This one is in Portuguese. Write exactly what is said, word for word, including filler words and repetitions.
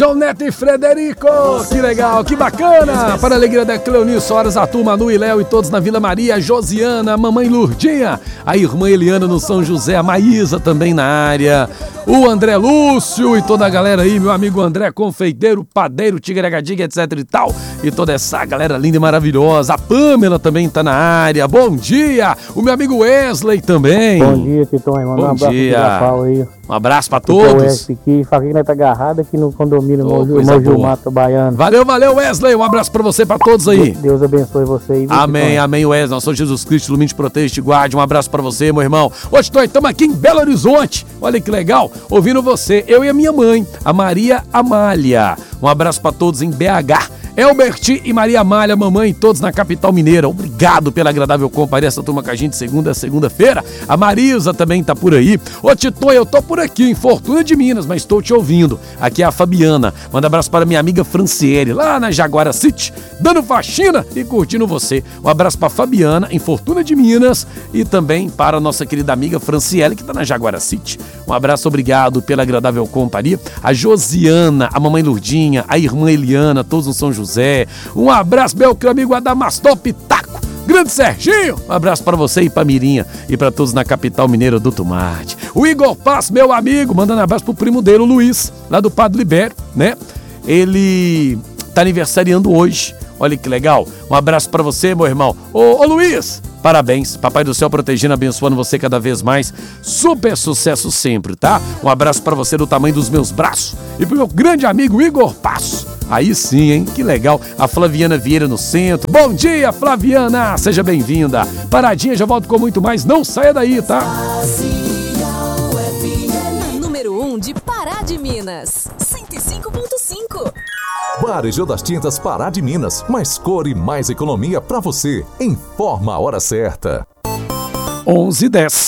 João Neto e Frederico. Que legal, que bacana. Para a alegria da Cleonice Soares, a turma, Manu e Léo e todos na Vila Maria, a Josiana, a mamãe Lurdinha, a irmã Eliana no São José, a Maísa também na área, o André Lúcio e toda a galera aí, meu amigo André Confeiteiro, Padeiro, Tigragadiga, etc e tal, e toda essa galera linda e maravilhosa. A Pâmela também tá na área. Bom dia. O meu amigo Wesley também. Bom dia, Titão. Manda um abraço dia. aí. Um abraço pra todos. Aqui, Faquinha tá agarrado aqui no condomínio oh, Moju Mato Baiano. Valeu, valeu, Wesley. Um abraço pra você, pra todos aí. Deus abençoe você. Viu, amém, Titão? Amém, Wesley. Nós somos Jesus Cristo, ilumine, te protege, te guarde. Um abraço pra você, meu irmão. Hoje estamos aqui em Belo Horizonte. Olha que legal, ouvindo você. Eu e a minha mãe, a Maria Amália. Um abraço pra todos em B H. Elberti e Maria Amália, mamãe, todos na capital mineira. Obrigado pela agradável companhia, essa turma com a gente de segunda a segunda-feira. A Marisa também tá por aí. Ô Tito, eu tô por aqui em Fortuna de Minas, mas estou te ouvindo. Aqui é a Fabiana. Manda abraço para minha amiga Franciele, lá na Jaguara City, dando faxina e curtindo você. Um abraço para Fabiana, em Fortuna de Minas, e também para a nossa querida amiga Franciele, que tá na Jaguara City. Um abraço, obrigado pela agradável companhia. A Josiana, a mamãe Lurdinha, a irmã Eliana, todos no São José. Zé. Um abraço, meu amigo Adamastor Pitaco, grande Serginho, um abraço para você e pra Mirinha e para todos na capital mineira do Tomate. O Igor Paz, meu amigo, mandando um abraço pro primo dele, o Luiz, lá do Padre Libério, né? Ele tá aniversariando hoje, olha que legal. Um abraço para você, meu irmão. Ô, ô Luiz, parabéns, Papai do Céu protegendo, abençoando você cada vez mais. Super sucesso sempre, tá? Um abraço para você do tamanho dos meus braços e pro meu grande amigo Igor Passo. Aí sim, hein? Que legal. A Flaviana Vieira no centro. Bom dia, Flaviana! Seja bem-vinda. Paradinha, já volto com muito mais. Não saia daí, tá? A número um de Pará de Minas. cento e cinco ponto cinco. Varejão das Tintas Pará de Minas. Mais cor e mais economia pra você. Informa a hora certa. onze e dez.